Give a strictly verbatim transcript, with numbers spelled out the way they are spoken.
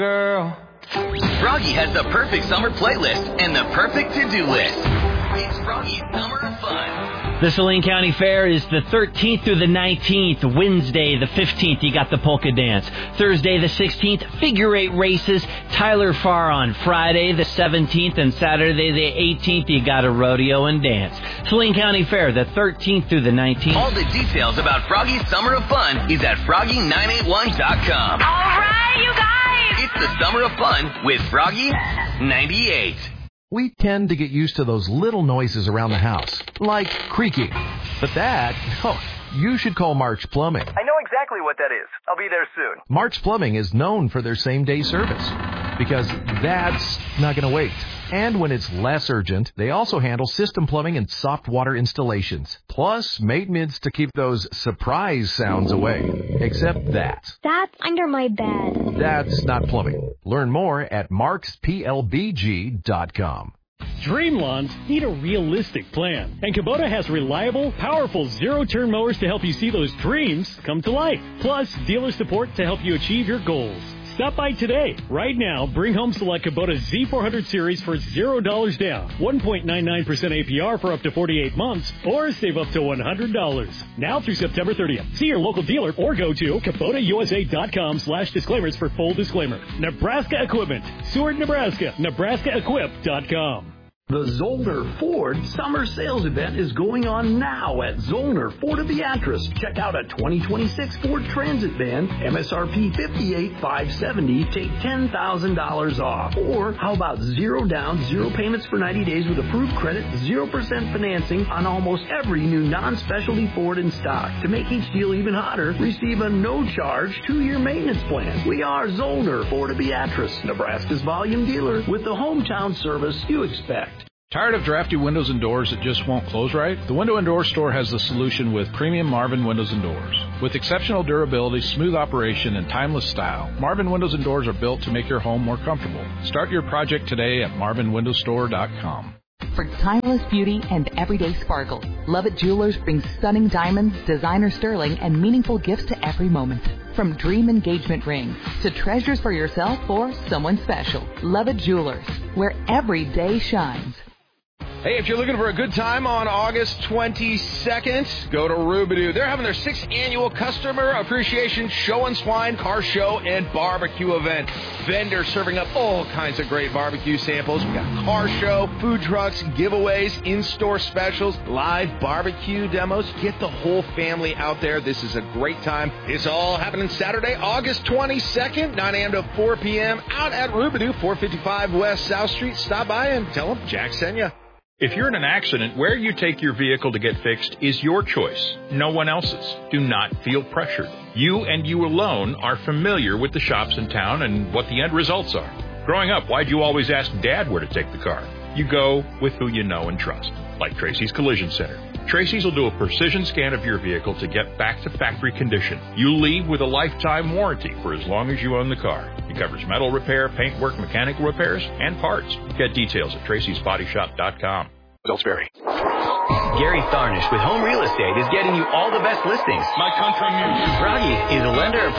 Girl. Froggy has the perfect summer playlist and the perfect to-do list. It's Froggy's Summer of Fun. The Saline County Fair is the thirteenth through the nineteenth. Wednesday, the fifteenth, you got the polka dance. Thursday, the sixteenth, figure eight races. Tyler Farr on Friday, the seventeenth, and Saturday, the eighteenth, you got a rodeo and dance. Saline County Fair, the thirteenth through the nineteenth. All the details about Froggy's Summer of Fun is at froggy nine eight one dot com. All right, you guys. It's the Summer of Fun with Froggy ninety-eight. We tend to get used to those little noises around the house, like creaking. But that, oh, you should call March Plumbing. I know exactly what that is. I'll be there soon. March Plumbing is known for their same-day service, because that's not going to wait. And when it's less urgent, they also handle system plumbing and soft water installations, plus maintenance to keep those surprise sounds away. Except that. That's under my bed. That's not plumbing. Learn more at marks p l b g dot com. Dream lawns need a realistic plan, and Kubota has reliable, powerful zero-turn mowers to help you see those dreams come to life. Plus, dealer support to help you achieve your goals. Stop by today. Right now, bring home select Kubota Z four hundred series for zero dollars down, one point nine nine percent A P R for up to forty-eight months, or save up to one hundred dollars. Now through September thirtieth. See your local dealer or go to Kubota U S A dot com slash disclaimers for full disclaimer. Nebraska Equipment. Seward, Nebraska. Nebraska Equip dot com. The Zollner Ford Summer Sales Event is going on now at Zollner Ford of Beatrice. Check out a twenty twenty-six Ford Transit van, M S R P fifty-eight thousand five hundred seventy dollars, take ten thousand dollars off. Or how about zero down, zero payments for ninety days with approved credit, zero percent financing on almost every new non-specialty Ford in stock. To make each deal even hotter, receive a no-charge two-year maintenance plan. We are Zollner Ford of Beatrice, Nebraska's volume dealer with the hometown service you expect. Tired of drafty windows and doors that just won't close right? The Window and Door Store has the solution with premium Marvin Windows and Doors. With exceptional durability, smooth operation, and timeless style, Marvin Windows and Doors are built to make your home more comfortable. Start your project today at marvin window store dot com. For timeless beauty and everyday sparkle, Lovett Jewelers brings stunning diamonds, designer sterling, and meaningful gifts to every moment. From dream engagement rings to treasures for yourself or someone special, Lovett Jewelers, where every day shines. Hey, if you're looking for a good time on August twenty-second, go to Rubidoo. They're having their sixth annual Customer Appreciation Show and Swine Car Show and Barbecue event. Vendors serving up all kinds of great barbecue samples. We got car show, food trucks, giveaways, in-store specials, live barbecue demos. Get the whole family out there. This is a great time. It's all happening Saturday, August twenty-second, nine a.m. to four p.m. out at Rubidoo, four fifty-five West South Street. Stop by and tell them Jack sent you. If you're in an accident, where you take your vehicle to get fixed is your choice, no one else's. Do not feel pressured. You and you alone are familiar with the shops in town and what the end results are. Growing up, why'd you always ask Dad where to take the car? You go with who you know and trust, like Tracy's Collision Center. Tracy's will do a precision scan of your vehicle to get back to factory condition. You leave with a lifetime warranty for as long as you own the car. It covers metal repair, paintwork, mechanical repairs, and parts. Get details at tracys body shop dot com. Pillsbury. Gary Tharnish with Home Real Estate is getting you all the best listings. My country music. Froggy is a lender